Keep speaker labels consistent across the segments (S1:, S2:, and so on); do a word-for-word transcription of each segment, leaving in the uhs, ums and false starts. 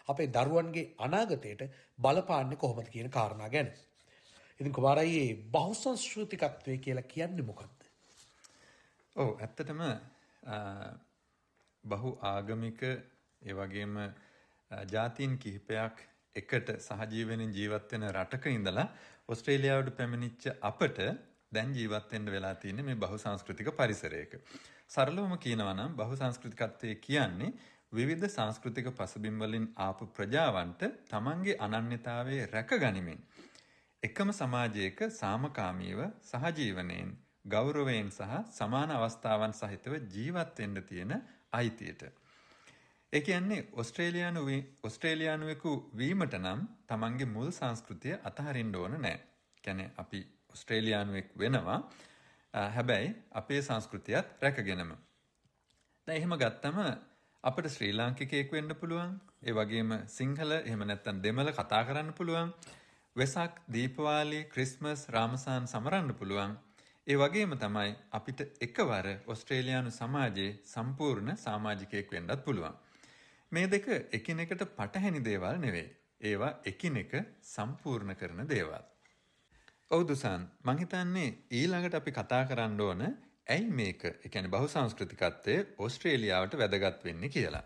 S1: අපේ දරුවන්ගේ අනාගතයට බලපාන්නේ කොහොමද කියන කාරණා ගැන. ඉතින් කුමාරයි මේ බහුසංස්කෘතිකත්වය කියලා කියන්නේ මොකක්ද?
S2: ඔව් ඇත්තටම බහු ආගමික ඒ වගේම ජාතීන් කිහිපයක් එකට සහජීවනෙන් ජීවත් වෙන රටක ඉඳලා ඕස්ට්‍රේලියාවට පැමිණිච්ච අපට දැන් ජීවත් වෙන්න වෙලා තියෙන්නේ මේ බහුසංස්කෘතික පරිසරයක. සරලවම කියනවා නම් බහුසංස්කෘතිකත්වය කියන්නේ විවිධ සංස්කෘතික පසුබිම් වලින් ආපු ප්‍රජාවන්ට තමන්ගේ අනන්‍යතාවයේ රැකගනිමින් එකම සමාජයක සාමකාමීව සහජීවනයෙන් ගෞරවයෙන් සහ සමාන අවස්ථාවන් සහිතව ජීවත් වෙන්න තියෙන අයිතියට. ඒ කියන්නේ ඕස්ට්‍රේලියානු ඕස්ට්‍රේලියානුවෙකු වීමට නම් තමන්ගේ මුල් සංස්කෘතිය අතහරින්න ඕන නැහැ. කියන්නේ අපි ඕස්ට්‍රේලියානුවෙක් වෙනවා. හැබැයි අපේ සංස්කෘතියත් රැකගෙනම. දැන් එහෙම ගත්තම අපිට ශ්‍රී ලාංකිකයෙක් වෙන්න පුළුවන්. ඒ වගේම සිංහල එහෙම නැත්නම් දෙමළ කතා කරන්න පුළුවන්. වෙසක්, දීපාවලි, ක්‍රිස්මස්, රාමසාන් සමරන්න පුළුවන්. ඒ වගේම තමයි අපිට එකවර ඕස්ට්‍රේලියානු සමාජයේ සම්පූර්ණ සමාජිකයෙක් වෙන්නත් පුළුවන්. මේ දෙක එකිනෙකට පටහැනි දේවල් නෙවෙයි. ඒවා එකිනෙක සම්පූර්ණ කරන දේවල්. ඔව් දුසාන්, මං හිතන්නේ ඊළඟට අපි කතා කරන්න ඕන ඇයි මේක, ඒ කියන්නේ බහුසංස්කෘතිකත්වය ඕස්ට්‍රේලියාවට වැදගත් වෙන්නේ කියලා.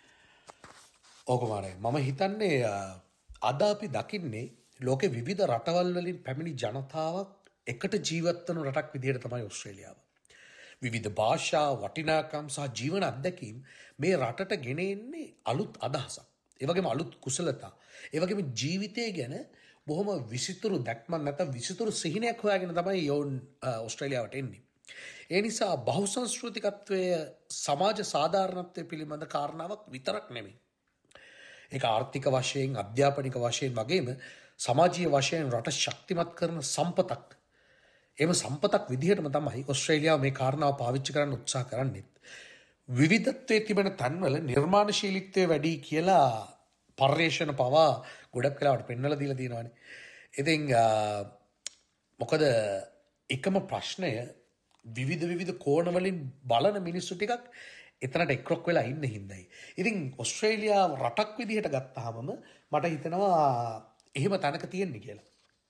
S1: ඔව් කුමාරයි, මම හිතන්නේ අද අපි දකින්නේ ලෝකේ විවිධ රටවල් වලින් පැමිණි ජනතාවක් එකට ජීවත් වන රටක් විදිහට තමයි ඕස්ට්‍රේලියාව. විවිධ භාෂා, වටිනාකම් සහ ජීවන අත්දැකීම් මේ රටට ගෙන එන්නේ අලුත් අදහසක්. ඒ වගේම අලුත් කුසලතා. ඒ වගේම ජීවිතය ගැන බොහොම විසිතුරු දැක්මක් නැත්නම් විසිතුරු සිහිනයක් හොයාගෙන තමයි යෝන් ඕස්ට්‍රේලියාවට එන්නේ. ඒ නිසා බහුසංස්කෘතිකත්වය සමාජ සාධාරණත්වය පිළිබඳ කාරණාවක් විතරක් නෙමෙයි. ඒක ආර්ථික වශයෙන්, අධ්‍යාපනික වශයෙන් වගේම සමාජීය වශයෙන් රට ශක්තිමත් කරන සම්පතක්. එම සම්පතක් විදිහටම තමයි ඕස්ට්‍රේලියාව මේ කාරණාව පාවිච්චි කරන්න උත්සාහ කරන්නේ. විවිධත්වයේ තිබෙන තන්වල නිර්මාණශීලීත්වය වැඩි කියලා පර්යේෂණ පවා ගොඩක් වෙලාවට පෙන්වලා දීලා තියෙනවානේ. ඉතින් මොකද එකම ප්‍රශ්නය විවිධ විවිධ කෝණ වලින් බලන මිනිස්සු ටිකක් එතනට එක්රොක් වෙලා ඉන්න හින්දායි. ඉතින් ඕස්ට්‍රේලියාව රටක් විදිහට ගත්තාම මට හිතෙනවා එහෙම තැනක තියෙන්නේ කියලා.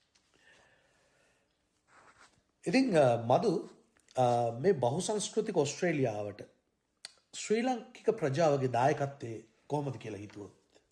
S1: ඉතින් මදු මේ බහුසංස්කෘතික ඕස්ට්‍රේලියාවට ශ්‍රී ලාංකික ප්‍රජාවගේ දායකත්වය කොහොමද කියලා හිතුවොත්?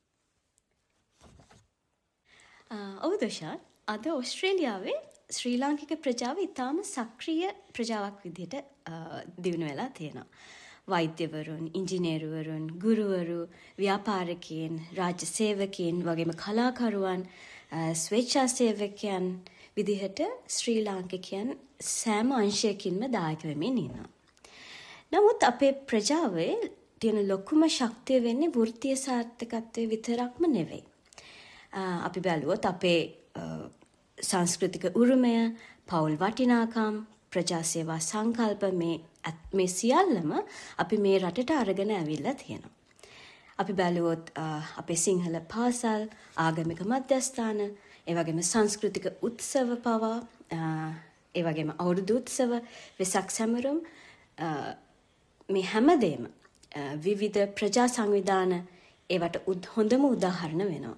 S3: ඔව් දශාත්, අද ඕස්ට්‍රේලියාවේ ශ්‍රී ලාංකික ප්‍රජාව ඉතාම සක්‍රීය ප්‍රජාවක් විදිහට දියුණු වෙලා තියෙනවා. වෛද්‍යවරුන්, ඉංජිනේරුවරුන්, ගුරුවරු, ව්‍යාපාරිකයන්, රාජ්‍ය සේවකයන් වගේම කලාකරුවන්, ස්වේච්ඡා සේවකයන් විදිහට ශ්‍රී ලාංකිකයන් සෑම අංශයකින්ම දායක වෙමින් ඉන්නවා. නමුත් අපේ ප්‍රජාවේ තියෙන ලොකුම ශක්තිය වෙන්නේ වෘත්තීය සාර්ථකත්වයේ විතරක්ම නෙවෙයි. අපි බැලුවොත් අපේ සංස්කෘතික උරුමය, පෞල් වටිනාකම්, ප්‍රජා සේවා සංකල්ප මේ මේ සියල්ලම අපි මේ රටට අරගෙන ඇවිල්ලා තියෙනවා. අපි බැලුවොත් අපේ සිංහල පාසල්, ආගමික මධ්‍යස්ථාන, ඒ වගේම සංස්කෘතික උත්සව පවා, ඒ වගේම අවුරුදු උත්සව, වෙසක් සැමරුම්, මේ හැමදේම විවිධ ප්‍රජා සංවිධාන ඒවට හොඳම උදාහරණ වෙනවා.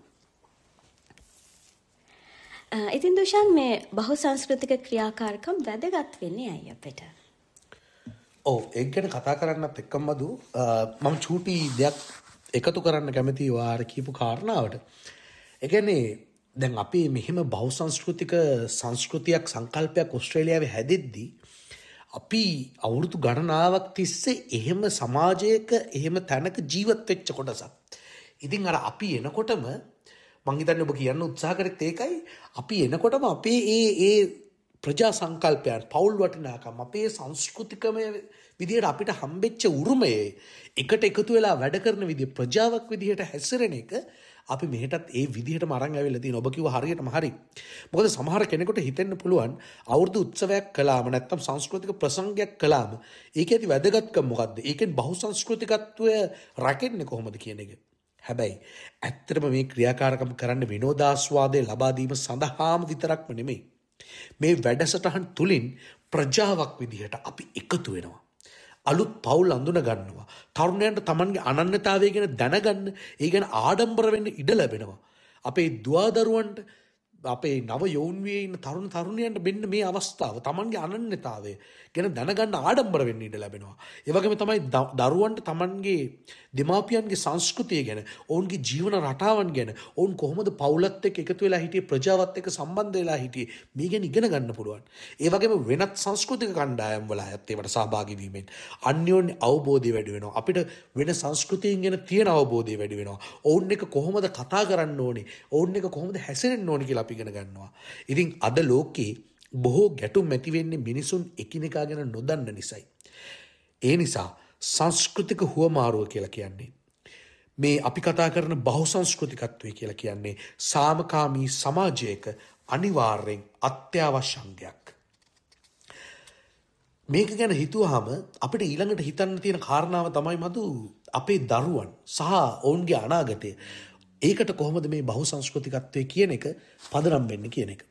S3: ඉතින් දුෂාන්, මේ බහුසංස්කෘතික ක්‍රියාකාරකම් වැදගත් වෙන්නේ ඇයි අපිට?
S1: ඔව්, ඒක ගැන කතා කරන්නත් එක්කම මදු මම චූටි දෙයක් එකතු කරන්න කැමතියි ඔයාලා කියපු කාරණාවට. ඒ කියන්නේ දැන් අපි මෙහෙම බහුසංස්කෘතික සංස්කෘතියක් සංකල්පයක් ඕස්ට්‍රේලියාවේ හැදෙද්දී අපි අවුරුදු ගණනාවක් තිස්සේ එහෙම සමාජයක එහෙම තැනක ජීවත් වෙච්ච කොටසක්. ඉතින් අර අපි එනකොටම මං හිතන්නේ ඔබ කියන්න උත්සාහ කරෙත් ඒකයි. අපි එනකොටම අපේ ඒ ඒ ප්‍රජා සංකල්පයන්, පෞල් වටිනාකම්, අපේ සංස්කෘතිකමය විදිහට අපිට හම්බෙච්ච උරුමයේ එකට එකතු වෙලා වැඩ කරන විදිහ, ප්‍රජාවක් විදිහට හැසිරෙන එක අපි මෙහෙටත් ඒ විදිහටම අරන් ඇවිල්ලා තියෙනවා. ඔබ කිව්ව හරියටම හරි. මොකද සමහර කෙනෙකුට හිතෙන්න පුළුවන් අවුරුදු උත්සවයක් කළාම නැත්නම් සංස්කෘතික ප්‍රසංගයක් කළාම ඒකේ ඇති වැදගත්කම මොකද්ද? ඒකෙන් බහුසංස්කෘතිකත්වය රැකෙන්නේ කොහොමද කියන එක. හැබැයි ඇත්තටම මේ ක්‍රියාකාරකම් කරන්න විනෝදාස්වාදය ලබා දීම සඳහාම විතරක්ම නෙමෙයි. මේ වැඩසටහන් තුලින් ප්‍රජාවක් විදිහට අපි එකතු වෙනවා. අලුත් පවුල් අඳුන ගන්නවා. තරුණයන්ට තමන්ගේ අනන්‍යතාවය ගැන දැනගන්න, ඒ ගැන ආඩම්බර වෙන්න ඉඩ ලැබෙනවා. අපේ දුවදරුවන්ට, අපේ නව යෞවනයේ ඉන්න තරුණ තරුණියන්ට මෙන්න මේ අවස්ථාව තමන්ගේ අනන්‍යතාවය ගැන දැනගන්න ආඩම්බර වෙන්න ඉඩ ලැබෙනවා. ඒ වගේම තමයි දරුවන්ට තමන්ගේ දෙමාපියන්ගේ සංස්කෘතිය ගැන, ඔවුන්ගේ ජීවන රටාවන් ගැන, ඔවුන් කොහොමද පවුලත් එක්ක එකතු වෙලා හිටියේ, ප්‍රජාවත් එක්ක සම්බන්ධ වෙලා හිටියේ, මේ ගැන ඉගෙන ගන්න පුළුවන්. ඒ වගේම වෙනත් සංස්කෘතික කණ්ඩායම් වල අයත් ඒවට සහභාගී වීමෙන් අන්‍යෝන්‍ය අවබෝධය වැඩි වෙනවා. අපිට වෙන සංස්කෘතියන් ගැන තියෙන අවබෝධය වැඩි වෙනවා. ඔවුන් එක්ක කොහොමද කතා කරන්න ඕනේ, ඔවුන් එක්ක කොහොමද හැසිරෙන්න ඕනේ කියලා අපි ඉගෙන ගන්නවා. ඉතින් අද ලෝකේ බොහෝ ගැටුම් ඇති වෙන්නේ මිනිසුන් එකිනෙකා ගැන නොදන්න නිසායි. ඒ නිසා සංස්කෘතික හුවමාරුව කියලා කියන්නේ, මේ අපි කතා කරන බහුසංස්කෘතිකත්වය කියලා කියන්නේ සාමකාමී සමාජයක අනිවාර්යෙන් අත්‍යවශ්‍ය අංගයක්. මේක ගැන හිතුවාම අපිට ඊළඟට හිතන්න තියෙන කාරණාව තමයි මතු අපේ දරුවන් සහ ඔවුන්ගේ අනාගතය. ඒකට කොහොමද මේ බහුසංස්කෘතිකත්වය කියන එක පදනම් වෙන්නේ කියන එක.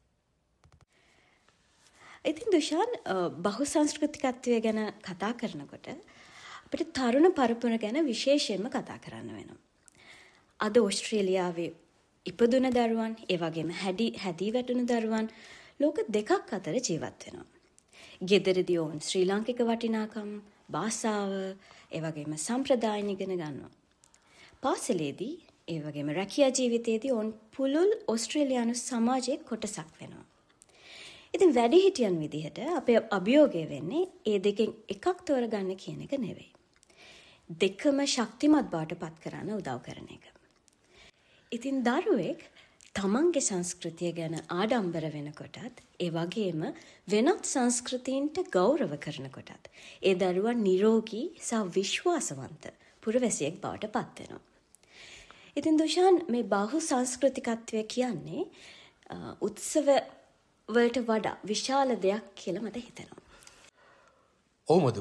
S3: ඉතින් දුෂාන්, බහුසංස්කෘතිකත්වය ගැන කතා කරනකොට අපිට තරුණ පරපුර ගැන විශේෂයෙන්ම කතා කරන්න වෙනවා. අද ඕස්ට්‍රේලියාවේ ඉපදුන දරුවන්, ඒ වගේම හැදී හැදී වැටුණු දරුවන් ලෝක දෙකක් අතර ජීවත් වෙනවා. ගෙදරදී ඔවුන් ශ්‍රී ලාංකික වටිනාකම්, භාෂාව, ඒ වගේම සම්ප්‍රදායන් ඉගෙන ගන්නවා. පාසලේදී, ඒ වගේම රැකියා ජීවිතයේදී ඔවුන් පුළුල් ඕස්ට්‍රේලියානු සමාජයේ කොටසක් වෙනවා. ඉතින් වැඩිහිටියන් විදිහට අපේ අභියෝගය වෙන්නේ ඒ දෙකෙන් එකක් තෝරගන්න කියන එක නෙවෙයි. දෙකම ශක්තිමත් බවට පත් කරන්න උදව් කරන එක. ඉතින් දරුවෙක් තමන්ගේ සංස්කෘතිය ගැන ආඩම්බර වෙනකොටත්, ඒ වගේම වෙනත් සංස්කෘතීන්ට ගෞරව කරනකොටත් ඒ දරුවා නිරෝගී සහ විශ්වාසවන්ත පුරවැසියෙක් බවට පත් වෙනවා. ඉතින් දුෂාන්, මේ බහු සංස්කෘතිකත්වය කියන්නේ උත්සව වලට වඩා විශාල දෙයක් කියලා මට හිතෙනවා.
S1: ඔව් මදු.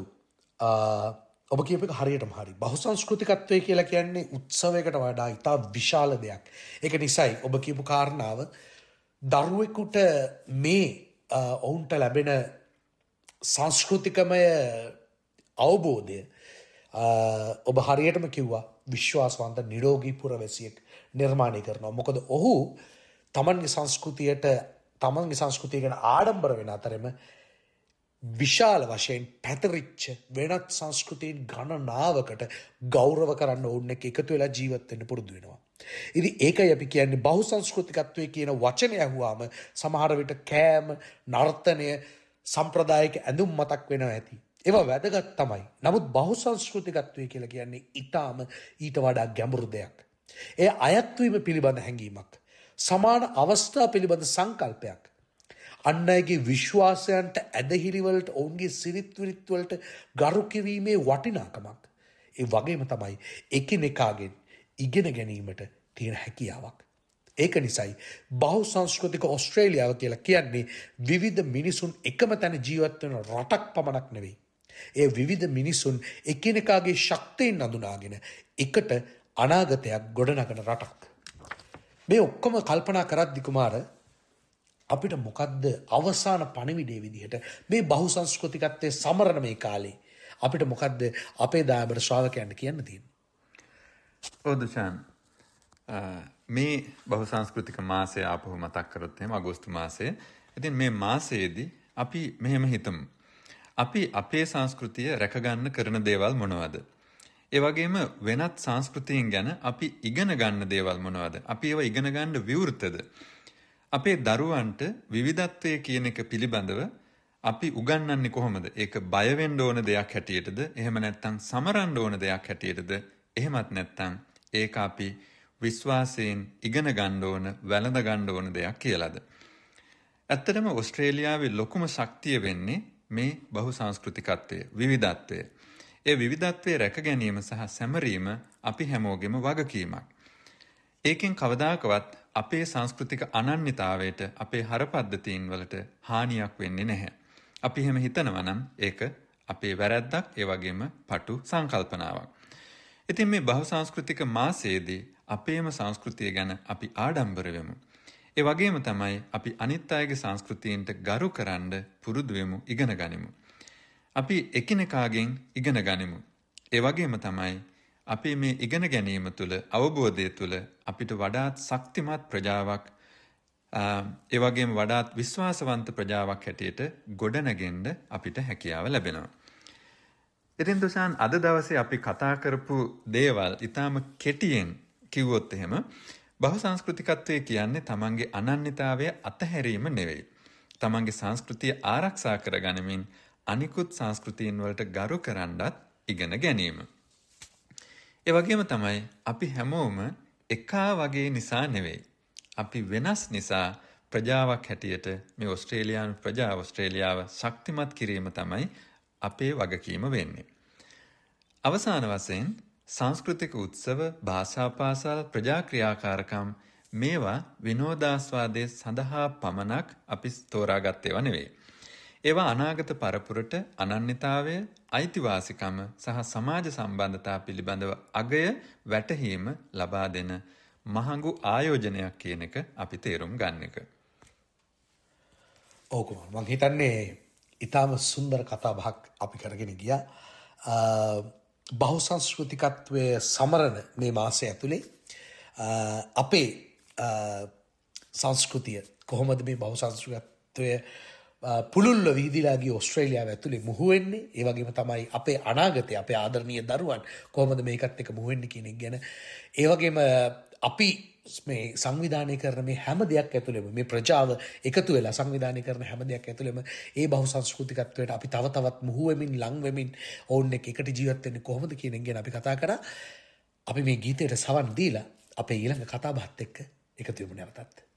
S1: ඔබ කියපු එක හරියටම හරි. බහුසංස්කෘතිකත්වය කියලා කියන්නේ උත්සවයකට වඩා ඉතා විශාල දෙයක්. ඒක නිසායි ඔබ කියපු කාරණාව දරුවෙකුට මේ ඔවුන්ට ලැබෙන සංස්කෘතිකමය අවබෝධය ඔබ හරියටම කිව්වා විශ්වාසවන්ත නිරෝගී පුරවැසියෙක් නිර්මාණය කරනවා. මොකද ඔහු තමන්ගේ සංස්කෘතියට තමන්ගේ සංස්කෘතිය ගැන ආඩම්බර වෙන අතරෙම විශාල වශයෙන් පැතිරිච්ච වෙනත් සංස්කෘතීන් ගණනාවකට ගෞරව කරන්න ඕන එක එකතු වෙලා ජීවත් වෙන්න පුරුදු වෙනවා. ඉතින් ඒකයි අපි කියන්නේ බහුසංස්කෘතිකත්වය කියන වචනය අහුවාම සමහර විට කෑම, නර්තනය, සම්ප්‍රදායික ඇඳුම් මතක් වෙනවා ඇති. ඒවා වැදගත් තමයි. නමුත් බහුසංස්කෘතිකත්වය කියලා කියන්නේ ඊටාම ඊට වඩා ගැඹුරු දෙයක්. ඒ අයත්වීම පිළිබඳ හැඟීමක්. සමාන අවස්ථා පිළිබඳ සංකල්පයක්. අන් අයගේ විශ්වාසයන්ට, ඇදහිලිවලට, ඔවුන්ගේ සිරිත් විරිත් වලට ගරු කිරීමේ වටිනාකමක්. ඒ වගේම තමයි එකිනෙකාගෙන් ඉගෙන ගැනීමට තියෙන හැකියාවක්. ඒක නිසායි බහුසංස්කෘතික ඕස්ට්‍රේලියාව කියලා කියන්නේ විවිධ මිනිසුන් එකම තැන ජීවත් වෙන රටක් පමණක් නෙවෙයි. ඒ විවිධ මිනිසුන් එකිනෙකාගේ ශක්තියින් අඳුනාගෙන එකට අනාගතයක් ගොඩනගන රටක්. මේ ඔක්කොම කල්පනා කරද්දි කුමාර, අපිට මොකද්ද අවසාන පණිවිඩයේ විදිහට මේ බහුසංස්කෘතිකත්වයේ සමරන මේ කාලේ අපිට මොකද්ද අපේ දායබර ශ්‍රාවකයන්ට කියන්න තියෙන්නේ?
S2: ඔව් දුෂාන්, මේ බහුසංස්කෘතික මාසය ආපහු මතක් කරොත් එහෙම අගෝස්තු මාසය. ඉතින් මේ මාසයේදී අපි මෙහෙම හිතමු. අපි අපේ සංස්කෘතිය රැකගන්න කරන දේවල් මොනවද? ඒ වගේම වෙනත් සංස්කෘතීන් ගැන අපි ඉගෙන ගන්න දේවල් මොනවද? අපි ඒවා ඉගෙන ගන්න විවෘතද? අපේ දරුවන්ට විවිධත්වය කියන එක පිළිබඳව අපි උගන්වන්නේ කොහොමද? ඒක බය වෙන්න ඕන දෙයක් හැටියටද? එහෙම නැත්නම් සමරන්න ඕන දෙයක් හැටියටද? එහෙමත් නැත්නම් ඒක අපි විශ්වාසයෙන් ඉගෙන ගන්න ඕන, වැළඳ ගන්න ඕන දෙයක් කියලාද? ඇත්තටම ඕස්ට්‍රේලියාවේ ලොකුම ශක්තිය වෙන්නේ මේ බහුසංස්කෘතිකත්වය, විවිධත්වය. ඒ විවිධත්වයේ රැක ගැනීම සහ සැමරීම අපි හැමෝගෙම වගකීමක්. ඒකෙන් කවදාකවත් අපේ සංස්කෘතික අනන්‍යතාවයට, අපේ හරපද්ධතීන් වලට හානියක් වෙන්නේ නැහැ. අපි එහෙම හිතනවා නම් ඒක අපේ වැරැද්දක්, ඒ වගේම පටු සංකල්පනාවක්. ඉතින් මේ බහුසංස්කෘතික මාසයේදී අපේම සංස්කෘතිය ගැන අපි ආඩම්බර වෙමු. ඒ වගේම තමයි අපි අනිත් අයගේ සංස්කෘතීන්ට ගරු කරන්න පුරුදු වෙමු, ඉගෙන ගනිමු. අපි එකිනෙකාගෙන් ඉගෙන ගනිමු. ඒ වගේම තමයි අපි මේ ඉගෙන ගැනීම තුළ අවබෝධය තුළ අපිට වඩාත් ශක්තිමත් ප්‍රජාවක් ඒ වගේම වඩාත් විශ්වාසවන්ත ප්‍රජාවක් හැටියට ගොඩනගෙන්න අපිට හැකියාව ලැබෙනවා. ඉතින් දුෂාන් අද දවසේ අපි කතා කරපු දේවල් ඊටාම කෙටියෙන් කිව්වොත් එහෙම බහුසංස්කෘතිකත්වය කියන්නේ තමන්ගේ අනන්‍යතාවය අතහැරීම නෙවෙයි. තමන්ගේ සංස්කෘතිය ආරක්ෂා කරගනිමින් අනිකුත් සංස්කෘතීන් වලට ගරු කරන්නත් ඉගෙන ගැනීම. ඒ වගේම තමයි අපි හැමෝම එකා වගේ නිසා නෙවෙයි. අපි වෙනස් නිසා ප්‍රජාවක් හැටියට මේ ඕස්ට්‍රේලියානු ප්‍රජාව ඕස්ට්‍රේලියාව ශක්තිමත් කිරීම තමයි අපේ වගකීම වෙන්නේ. අවසාන වශයෙන් සංස්කෘතික උත්සව, භාෂා පාසල්, ප්‍රජා ක්‍රියාකාරකම් මේවා විනෝදාස්වාදයේ සඳහා පමණක් අපි තෝරාගත් ඒවා නෙවෙයි. ඒවා අනාගත පරපුරට අනන්‍යතාවය, අයිතිවාසිකම සහ සමාජ සම්බන්ධතා පිළිබඳව අගය වැටහීම ලබා දෙන මහඟු ආයෝජනයක් කියන එක අපි තේරුම් ගන්න එක.
S1: ඕක මම හිතන්නේ ඊටාම සුන්දර කතා බහක් අපි කරගෙන ගියා. බහුසංස්කෘතිකත්වය සමරන මේ මාසය ඇතුලේ අපේ සංස්කෘතිය කොහොමද මේ බහුසංස්කෘතිකත්වය පුළුල්ව විහිදිලා ගිය ඕස්ට්‍රේලියාව ඇතුලේ මුහු වෙන්නේ, ඒ වගේම තමයි අපේ අනාගතය, අපේ ආදරණීය දරුවන් කොහොමද මේකත් එක්ක මුහු වෙන්නේ කියන එක ගැන, ඒ වගේම අපි මේ සංවිධානය කරන මේ හැම දෙයක් ඇතුළෙම මේ ප්‍රජාව එකතු වෙලා සංවිධානය කරන හැම දෙයක් ඇතුළෙම ඒ බහුසංස්කෘතිකත්වයට අපි තව තවත් මුහු වෙමින් ලං වෙමින් ඔවුන් එක්ක එකට ජීවත් වෙන්නේ කොහොමද කියන එක ගැන අපි කතා කරා. අපි මේ ගීතයට සවන් දීලා අපේ ඊළඟ කතා බහත් එක්ක එකතු වෙමු නැවතත්.